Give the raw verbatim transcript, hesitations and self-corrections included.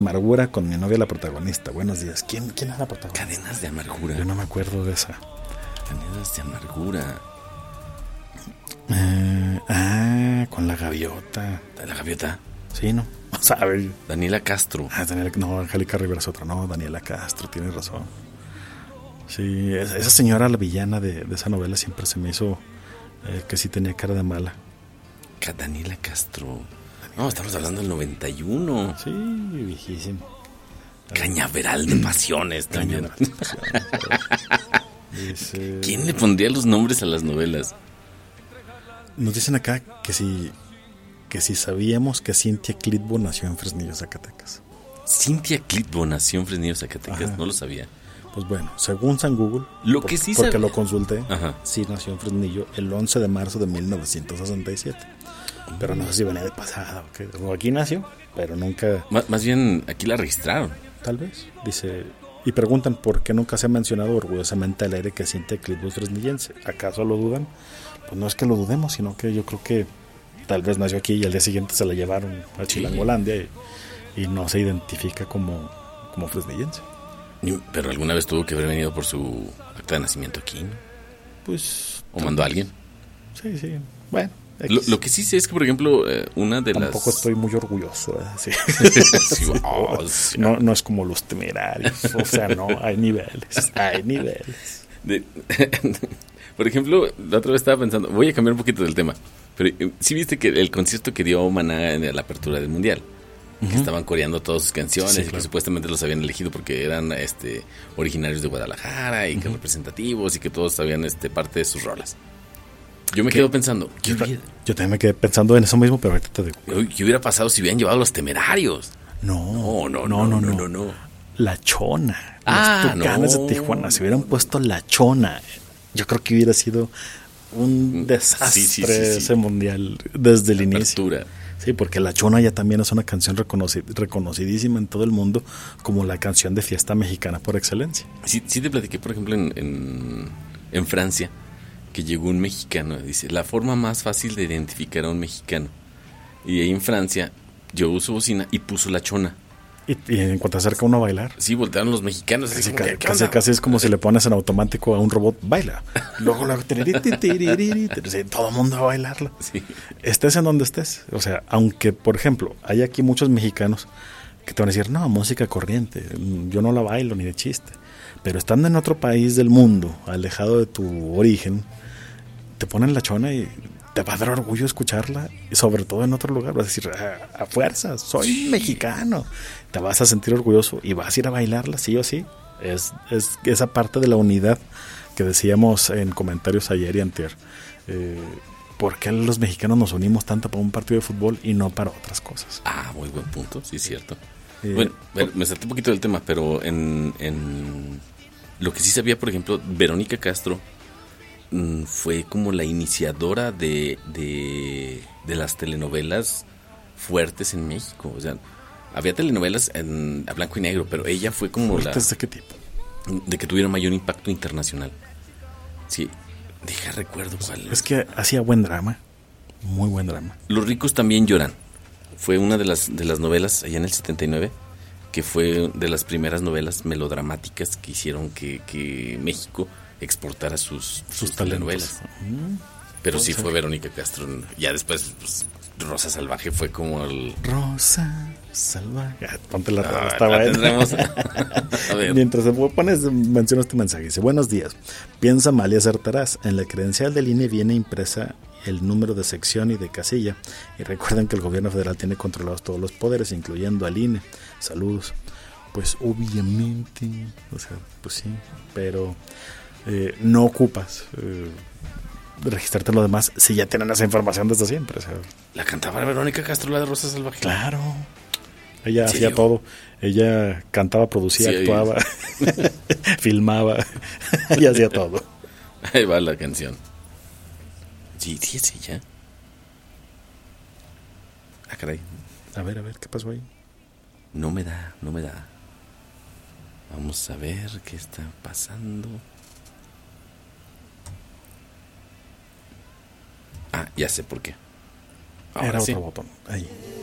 Amargura con mi novia la protagonista. Buenos días. ¿Quién, quién es la protagonista? Cadenas de amargura. Yo no me acuerdo de esa. Cadenas de amargura. Eh, ah, con la gaviota. ¿La gaviota? Sí, ¿no? O sea, a ver. Daniela Castro. Ah, Daniela, no, Angélica Rivera es otra. No, Daniela Castro, tienes razón. Sí, esa, esa señora, la villana de, de esa novela, siempre se me hizo eh, que sí tenía cara de mala. Daniela Castro. No, estamos hablando del noventa y uno. Sí, viejísimo. Cañaveral de pasiones también. Cañaveral de pasiones, dice... ¿Quién le pondría los nombres a las novelas? Nos dicen acá que si que si sabíamos que Cynthia Clitbo nació en Fresnillo, Zacatecas. Cynthia Clitbo nació en Fresnillo, Zacatecas. Ajá. No lo sabía. Pues bueno, según San Google, lo por, que sí porque sabía. Lo consulté, ajá, sí nació en Fresnillo el once de marzo de mil novecientos sesenta y siete. Pero no sé si venía de pasada o qué. O aquí nació, pero nunca... Más, más bien aquí la registraron. Tal vez. Dice... Y preguntan por qué nunca se ha mencionado orgullosamente al aire que Cynthia Clitbo es fresnillense. ¿Acaso lo dudan? Pues no es que lo dudemos, sino que yo creo que tal vez nació aquí y al día siguiente se la llevaron a Chilangolandia y, y no se identifica como, como fresnillense. Pero alguna vez tuvo que haber venido por su acta de nacimiento aquí, ¿no? Pues... ¿O mandó a alguien? Sí, sí. Bueno. Lo, lo que sí sé es que, por ejemplo, eh, una de Tampoco las... Tampoco estoy muy orgulloso. ¿eh? Sí. Sí, oh, sí. No, no es como los temerarios. O sea, no, hay niveles. Hay niveles. De, por ejemplo, la otra vez estaba pensando, voy a cambiar un poquito del tema, pero eh, sí viste que el concierto que dio Maná en la apertura del Mundial, uh-huh, que estaban coreando todas sus canciones, sí, y claro, que supuestamente los habían elegido porque eran este originarios de Guadalajara y uh-huh, que representativos y que todos sabían este parte de sus rolas. Yo me quedo pensando, ¿qué yo, hubiera? yo también me quedé pensando en eso mismo, pero ahorita te digo. ¿Qué hubiera pasado si hubieran llevado los Temerarios? No, no, no, no, no, no. no, no. La Chona. Ah, los Tucanes no. de Tijuana. Si hubieran puesto La Chona, yo creo que hubiera sido un desastre sí, sí, sí, sí. ese mundial desde el inicio. Apertura. Sí, porque La Chona ya también es una canción reconoci- reconocidísima en todo el mundo como la canción de fiesta mexicana por excelencia. Sí, sí te platiqué, por ejemplo, en, en, en Francia, que llegó un mexicano, dice, la forma más fácil de identificar a un mexicano. Y ahí en Francia, yo uso bocina y puso La Chona. Y, y en cuanto se acerca uno a bailar. Sí, voltearon los mexicanos. Casi, casi, casi, casi es como si le pones en automático a un robot, baila. Luego, luego, todo el mundo a bailarlo. Sí. Estés en donde estés. O sea, aunque, por ejemplo, hay aquí muchos mexicanos que te van a decir, no, música corriente, yo no la bailo ni de chiste. Pero estando en otro país del mundo, alejado de tu origen, te ponen La Chona y te va a dar orgullo escucharla, y sobre todo en otro lugar vas a decir, a, a fuerza, soy sí. mexicano, te vas a sentir orgulloso y vas a ir a bailarla sí o sí. Es, es esa parte de la unidad que decíamos en comentarios ayer y antier. Eh, ¿Por qué los mexicanos nos unimos tanto para un partido de fútbol y no para otras cosas? Ah, muy buen punto, sí es cierto. Eh, bueno, bueno, me salté un poquito del tema, pero en, en lo que sí sabía, por ejemplo, Verónica Castro fue como la iniciadora de, de, de las telenovelas fuertes en México. O sea, había telenovelas en, a blanco y negro, pero ella fue como la... ¿Fuertes de qué tipo? De que tuvieron mayor impacto internacional. Sí, deja recuerdo cuál. Es que hacía buen drama, muy buen drama. Los ricos también lloran. Fue una de las, de las novelas allá en el setenta y nueve, que fue de las primeras novelas melodramáticas que hicieron que, que México exportara sus, sus, sus telenovelas. Uh-huh. Pero sí fue Verónica Castro. Ya después, pues, Rosa Salvaje fue como el... Rosa Salvaje. Ponte la ah, estaba la tendremos. A ver. Mientras se pones, menciona este mensaje. Dice, buenos días. Piensa mal y acertarás. En la credencial del I N E viene impresa el número de sección y de casilla. Y recuerden que el gobierno federal tiene controlados todos los poderes, incluyendo al I N E. Saludos. Pues obviamente, o sea, pues sí, pero... Eh, no ocupas eh, registrarte lo demás si ya tienen esa información desde siempre. O sea, la cantaba Verónica Castro, la de Rosa Salvaje. Claro, ella hacía todo. Ella cantaba, producía, sí, actuaba, filmaba. Ella hacía todo. Ahí va la canción. Sí, sí, sí, ya. Ah, caray. A ver, a ver, ¿qué pasó ahí? No me da, no me da. Vamos a ver qué está pasando. Ah, ya sé por qué. Ahora Era sí. Otro botón. Ahí.